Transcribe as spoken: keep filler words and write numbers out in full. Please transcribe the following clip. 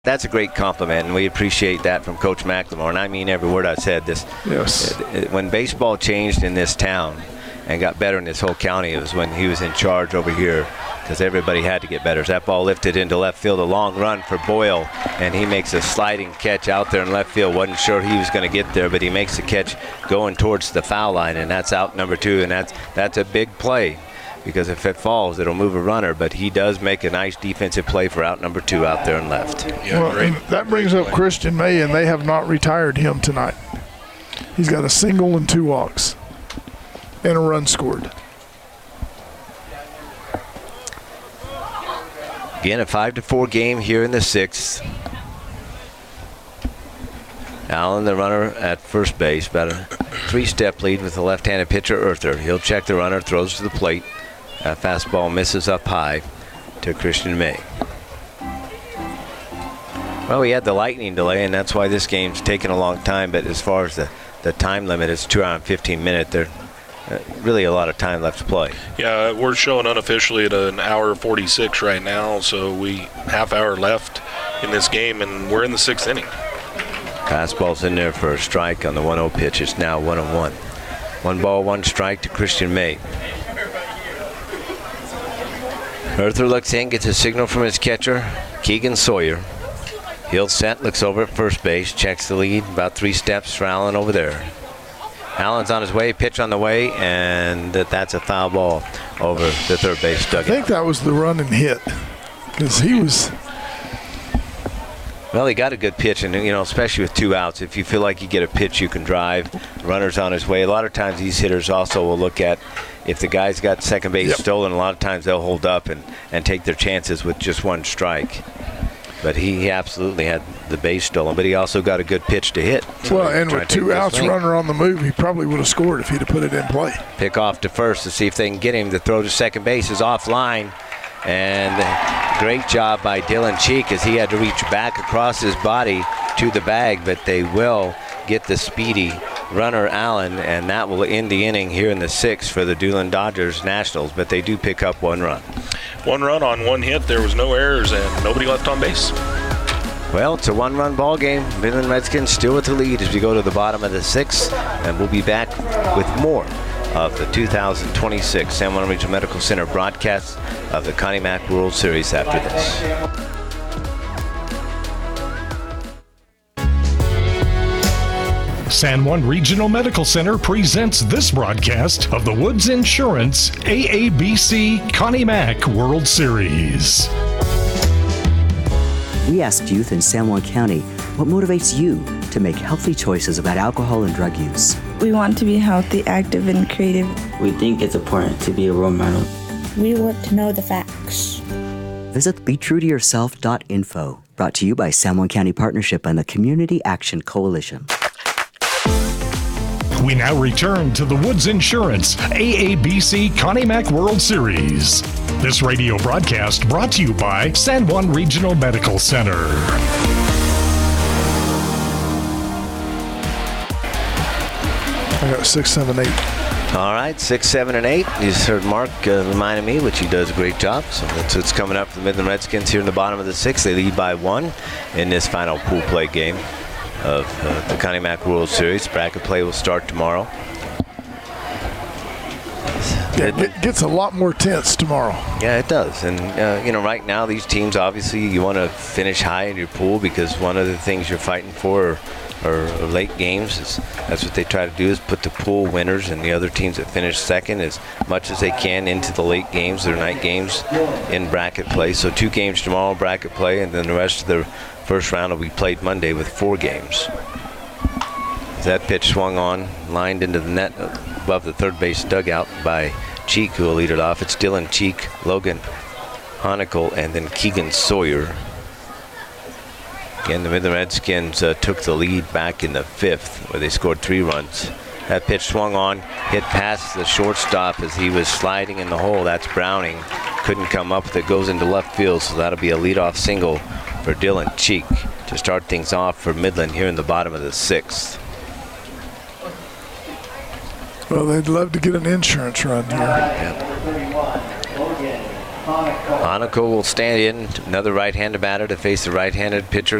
That's a great compliment, and we appreciate that from Coach McLemore, and I mean every word I said. This, yes. When baseball changed in this town and got better in this whole county, it was when he was in charge over here, because everybody had to get better. As that ball lifted into left field, a long run for Boyle, and he makes a sliding catch out there in left field. Wasn't sure he was going to get there, but he makes the catch going towards the foul line, and that's out number two, and that's that's a big play. Because if it falls, it'll move a runner, but he does make a nice defensive play for out number two out there in left. Yeah, well, and that brings up Christian May, and they have not retired him tonight. He's got a single and two walks and a run scored. Again, a five to four game here in the sixth. Allen, the runner at first base, about a three-step lead with the left-handed pitcher, Earther. He'll check the runner, throws to the plate. That fastball misses up high to Christian May. Well, we had the lightning delay, and that's why this game's taken a long time. But as far as the, the time limit, it's two hours and fifteen minutes. There's uh, really a lot of time left to play. Yeah, we're showing unofficially at an hour forty-six right now, so we half hour left in this game, and we're in the sixth inning. Fastball's in there for a strike on the one oh pitch. It's now one oh one. One ball, one strike to Christian May. Earther looks in, gets a signal from his catcher, Keegan Sawyer. He'll set, looks over at first base, checks the lead, about three steps for Allen over there. Allen's on his way, pitch on the way, and that's a foul ball over the third base dugout. I think that was the run and hit, because he was... Well, he got a good pitch, and, you know, especially with two outs, if you feel like you get a pitch you can drive, runner's on his way. A lot of times these hitters also will look at if the guy's got second base yep. stolen, a lot of times they'll hold up and, and take their chances with just one strike. But he, he absolutely had the base stolen, but he also got a good pitch to hit. So well, and with two outs, runner on the move, he probably would have scored if he'd have put it in play. Pick off to first to see if they can get him. The throw to second base is offline. And great job by Dylan Cheek as he had to reach back across his body to the bag, but they will get the speedy runner Allen, and that will end the inning here in the sixth for the Doolin Dodgers Nationals, but they do pick up one run. One run on one hit. There was no errors and nobody left on base. Well, it's a one-run ball game. Midland Redskins still with the lead as we go to the bottom of the sixth, and we'll be back with more of the two thousand twenty-six San Juan Regional Medical Center broadcast of the Connie Mack World Series after this. San Juan Regional Medical Center presents this broadcast of the Woods Insurance A A B C Connie Mack World Series. We asked youth in San Juan County what motivates you to make healthy choices about alcohol and drug use. We want to be healthy, active, and creative. We think it's important to be a role model. We want to know the facts. Visit be true to yourself dot info. Brought to you by San Juan County Partnership and the Community Action Coalition. We now return to the Woods Insurance A A B C Connie Mack World Series. This radio broadcast brought to you by San Juan Regional Medical Center. I got six, seven, eight. All right, six, seven, and eight. You just heard Mark uh, reminding me, which he does a great job. So that's what's coming up for the Midland Redskins here in the bottom of the sixth. They lead by one in this final pool play game of uh, the Connie Mack World Series. Bracket play will start tomorrow. Yeah, it gets a lot more tense tomorrow. Yeah, it does. And, uh, you know, right now these teams, obviously, you want to finish high in your pool because one of the things you're fighting for are, are late games. Is, that's what they try to do is put the pool winners and the other teams that finish second as much as they can into the late games, their night games in bracket play. So two games tomorrow, bracket play, and then the rest of the first round will be played Monday with four games. That pitch swung on, lined into the net above the third base dugout by Cheek, who will lead it off. It's Dylan Cheek, Logan Honicle, and then Keegan Sawyer. Again, the Midland Redskins uh, took the lead back in the fifth, where they scored three runs. That pitch swung on, hit past the shortstop as he was sliding in the hole. That's Browning. Couldn't come up with it, goes into left field, so that'll be a leadoff single for Dylan Cheek to start things off for Midland here in the bottom of the sixth. Well, they'd love to get an insurance run here. Yep. Hanako will stand in, another right-handed batter to face the right-handed pitcher,